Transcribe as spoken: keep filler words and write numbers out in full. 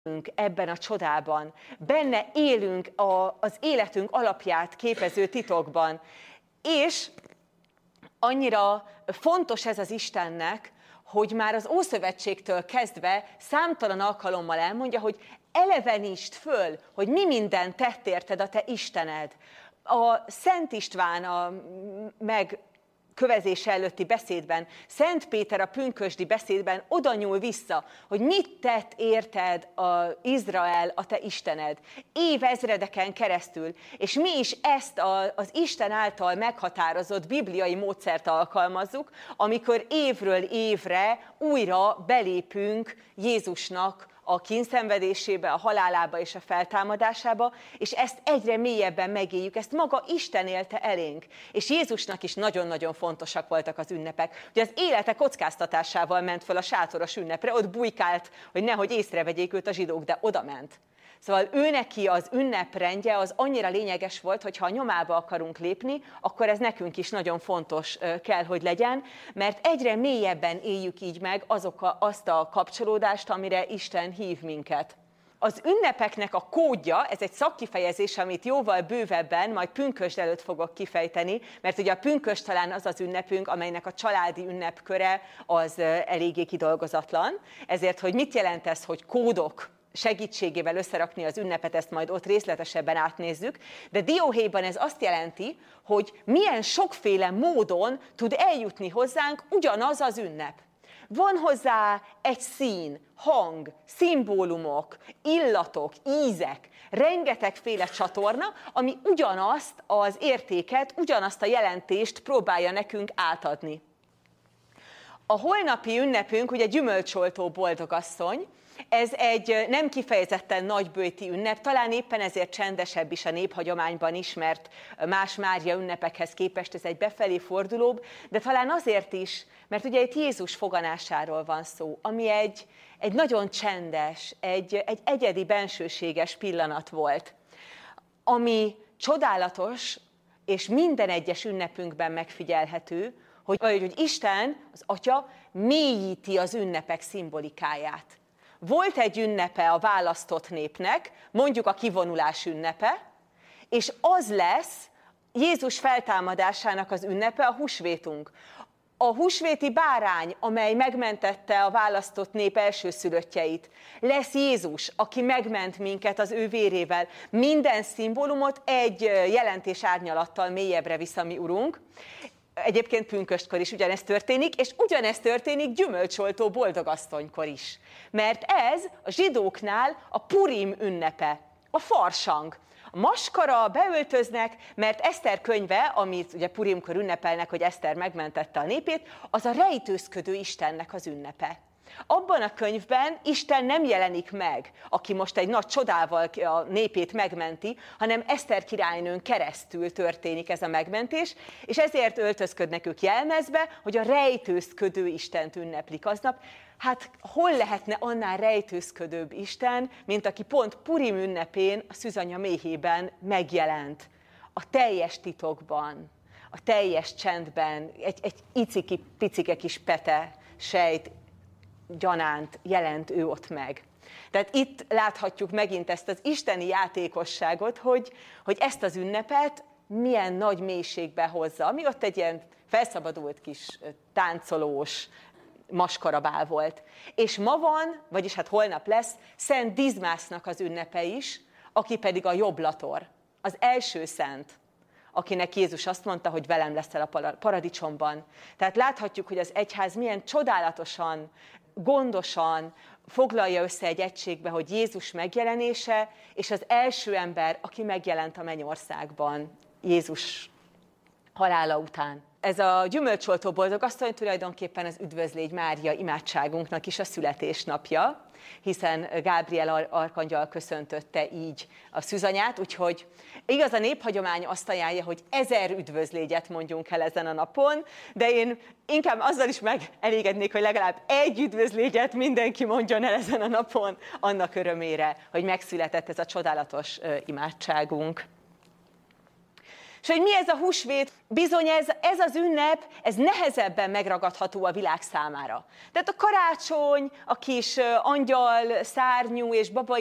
ebben a csodában. Benne élünk a, az életünk alapját képező titokban. És annyira fontos ez az Istennek, hogy már az Ószövetségtől kezdve számtalan alkalommal elmondja, hogy elevenítsd föl, hogy mi mindent tett érted a te Istened. A Szent István a meg kövezése előtti beszédben, Szent Péter a pünkösdi beszédben oda nyúl vissza, hogy mit tett érted az Izrael, a te Istened, évezredeken keresztül, és mi is ezt a, az Isten által meghatározott bibliai módszert alkalmazzuk, amikor évről évre újra belépünk Jézusnak a kínszenvedésébe, a halálába és a feltámadásába, és ezt egyre mélyebben megéljük, ezt maga Isten élte elénk. És Jézusnak is nagyon-nagyon fontosak voltak az ünnepek. Ugye az élete kockáztatásával ment föl a sátoros ünnepre, ott bujkált, hogy nehogy észrevegyék őt a zsidók, de oda ment. Szóval ő neki az ünneprendje az annyira lényeges volt, hogy ha a nyomába akarunk lépni, akkor ez nekünk is nagyon fontos kell, hogy legyen, mert egyre mélyebben éljük így meg azok a, azt a kapcsolódást, amire Isten hív minket. Az ünnepeknek a kódja, ez egy szakkifejezés, amit jóval bővebben, majd pünkösd előtt fogok kifejteni, mert ugye a pünkösd talán az az ünnepünk, amelynek a családi ünnepköre az eléggé kidolgozatlan. Ezért, hogy mit jelent ez, hogy kódok segítségével összerakni az ünnepet, ezt majd ott részletesebben átnézzük, de dióhéjban ez azt jelenti, hogy milyen sokféle módon tud eljutni hozzánk ugyanaz az ünnep. Van hozzá egy szín, hang, szimbólumok, illatok, ízek, rengetegféle csatorna, ami ugyanazt az értéket, ugyanazt a jelentést próbálja nekünk átadni. A holnapi ünnepünk ugye gyümölcsoltó boldogasszony. Ez egy nem kifejezetten nagybőti ünnep, talán éppen ezért csendesebb is a néphagyományban is, mert más Mária ünnepekhez képest ez egy befelé fordulóbb, de talán azért is, mert ugye itt Jézus foganásáról van szó, ami egy, egy nagyon csendes, egy, egy egyedi bensőséges pillanat volt, ami csodálatos, és minden egyes ünnepünkben megfigyelhető, hogy, hogy Isten, az Atya mélyíti az ünnepek szimbolikáját. Volt egy ünnepe a választott népnek, mondjuk a kivonulás ünnepe, és az lesz Jézus feltámadásának az ünnepe, a húsvétunk. A húsvéti bárány, amely megmentette a választott nép elsőszülöttjeit, lesz Jézus, aki megment minket az ő vérével. Minden szimbólumot egy jelentés árnyalattal mélyebbre visz a mi Urunk. Egyébként pünköstkor is ugyanezt történik, és ugyanezt történik gyümölcsoltó boldogasszonykor is. Mert ez a zsidóknál a Purim ünnepe, a farsang. A maskara beöltöznek, mert Eszter könyve, amit ugye Purimkor ünnepelnek, hogy Eszter megmentette a népét, az a rejtőzködő Istennek az ünnepe. Abban a könyvben Isten nem jelenik meg, aki most egy nagy csodával a népét megmenti, hanem Eszter királynőn keresztül történik ez a megmentés, és ezért öltözködnek ők jelmezbe, hogy a rejtőzködő Istent ünneplik aznap. Hát hol lehetne annál rejtőzködőbb Isten, mint aki pont Purim ünnepén a szűzanya méhében megjelent, a teljes titokban, a teljes csendben, egy, egy iciki, picike kis pete sejt gyanánt jelent ő ott meg. Tehát itt láthatjuk megint ezt az isteni játékosságot, hogy, hogy ezt az ünnepet milyen nagy mélységbe hozza, ami ott egy ilyen felszabadult kis táncolós maskarabál volt. És ma van, vagyis hát holnap lesz, Szent Dizmásznak az ünnepe is, aki pedig a jobblator, az első szent, akinek Jézus azt mondta, hogy velem leszel a paradicsomban. Tehát láthatjuk, hogy az egyház milyen csodálatosan, gondosan foglalja össze egy egységbe, hogy Jézus megjelenése, és az első ember, aki megjelent a mennyországban, Jézus halála után. Ez a gyümölcsoltó boldogasszony tulajdonképpen az Üdvözlégy Mária imádságunknak is a születésnapja, hiszen Gábriel arkangyal köszöntötte így a szűzanyát, úgyhogy igaz, a néphagyomány azt ajánlja, hogy ezer üdvözlégyet mondjunk el ezen a napon, de én inkább azzal is megelégednék, hogy legalább egy üdvözlégyet mindenki mondjon el ezen a napon, annak örömére, hogy megszületett ez a csodálatos imádságunk. És hogy mi ez a húsvét? Bizony ez, ez az ünnep, ez nehezebben megragadható a világ számára. Tehát a karácsony, a kis angyal, szárnyú és baba